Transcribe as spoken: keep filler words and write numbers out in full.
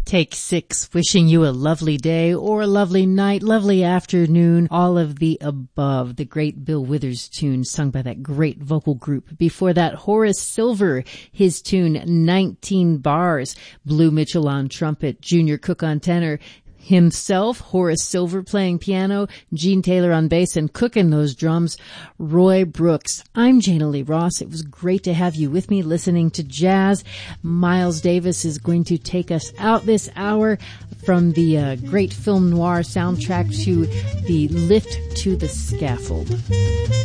Take six, wishing you a lovely day or a lovely night, lovely afternoon, all of the above. The great Bill Withers tune sung by that great vocal group. Before that, Horace Silver, his tune nineteen bars. Blue Mitchell on trumpet, Junior Cook on tenor, himself, Horace Silver playing piano, Gene Taylor on bass, and cooking those drums, Roy Brooks. I'm Jana Lee Ross. It was great to have you with me listening to jazz. Miles Davis is going to take us out this hour from the uh, great film noir soundtrack to the Lift to the Scaffold.